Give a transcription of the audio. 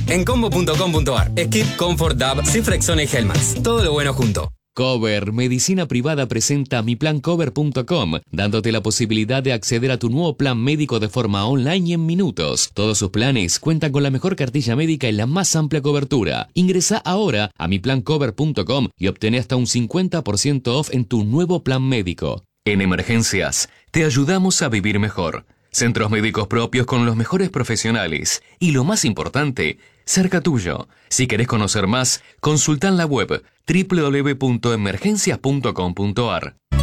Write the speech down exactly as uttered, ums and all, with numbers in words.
en combo punto com punto ar. Skip, Comfort, Dab, Cifrexona y Hellmann's. Todo lo bueno junto. Cover Medicina Privada presenta mi plan cover punto com, dándote la posibilidad de acceder a tu nuevo plan médico de forma online y en minutos. Todos sus planes cuentan con la mejor cartilla médica y la más amplia cobertura. Ingresa ahora a mi plan cover punto com y obtén hasta un cincuenta por ciento off en tu nuevo plan médico. En emergencias, te ayudamos a vivir mejor. Centros médicos propios con los mejores profesionales. Y lo más importante, cerca tuyo. Si querés conocer más, consulta en la web doble u doble u doble u punto emergencias punto com punto ar.